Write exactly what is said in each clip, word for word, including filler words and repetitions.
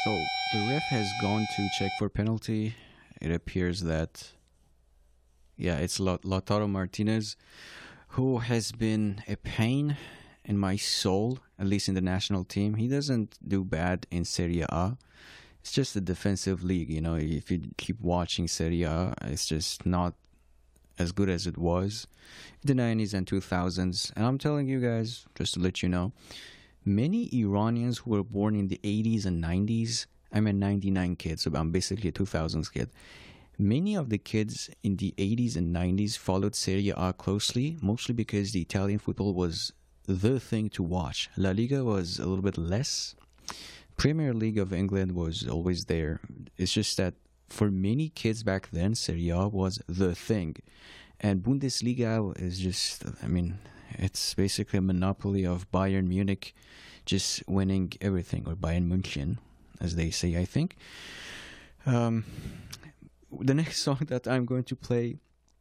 So the ref has gone to check for penalty. It appears that, yeah, it's Lautaro Martinez, who has been a pain in my soul, at least in the national team. He doesn't do bad in Serie A. It's just a defensive league, you know. If you keep watching Serie A, it's just not as good as it was in the nineties and two thousands. And I'm telling you guys, just to let you know, many Iranians who were born in the eighties and nineties, I'm a ninety-nine kid, so I'm basically a two thousands kid. Many of the kids in the eighties and nineties followed Serie A closely, mostly because the Italian football was the thing to watch. La Liga was a little bit less. Premier League of England was always there. It's just that for many kids back then, Serie A was the thing. And Bundesliga is just, I mean, it's basically a monopoly of Bayern Munich just winning everything, or Bayern München, as they say, I think. Um, the next song that I'm going to play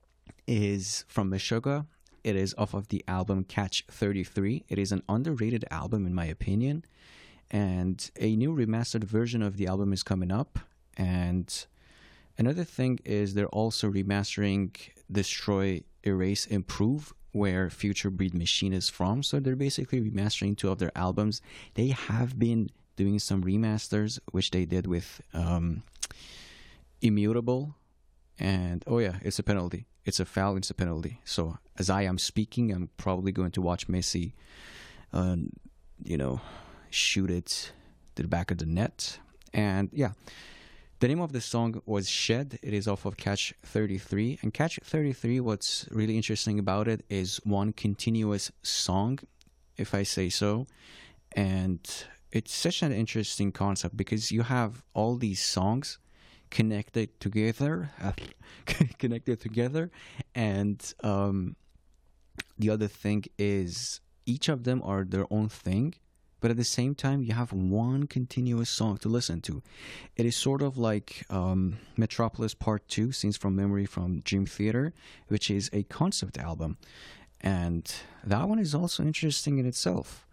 is from Meshuggah. It is off of the album Catch thirty-three. It is an underrated album, in my opinion. And a new remastered version of the album is coming up. And another thing is they're also remastering Destroy, Erase, Improve, where Future Breed Machine is from. So they're basically remastering two of their albums. They have been doing some remasters, which they did with um, Immutable. And, oh yeah, it's a penalty. It's a foul, it's a penalty. So as I am speaking, I'm probably going to watch Messi, uh, you know, shoot it to the back of the net. And yeah, the name of the song was Shed. It is off of Catch thirty-three. And Catch thirty-three, what's really interesting about it is one continuous song, if I say so. And it's such an interesting concept because you have all these songs connected together, uh, connected together. And um, the other thing is each of them are their own thing. But at the same time, you have one continuous song to listen to. It is sort of like um, Metropolis Part two, Scenes from Memory from Dream Theater, which is a concept album. And that one is also interesting in itself.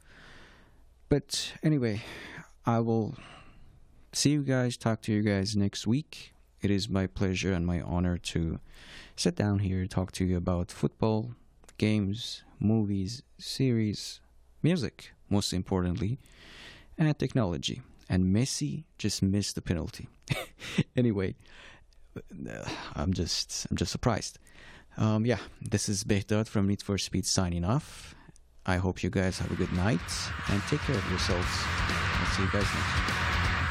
But anyway, I will see you guys, talk to you guys next week. It is my pleasure and my honor to sit down here and talk to you about football, games, movies, series, music, most importantly, and technology. And Messi just missed the penalty. Anyway, I'm just I'm just surprised. Um, yeah, this is Behdad from Need for Speed signing off. I hope you guys have a good night and take care of yourselves. I'll see you guys next week.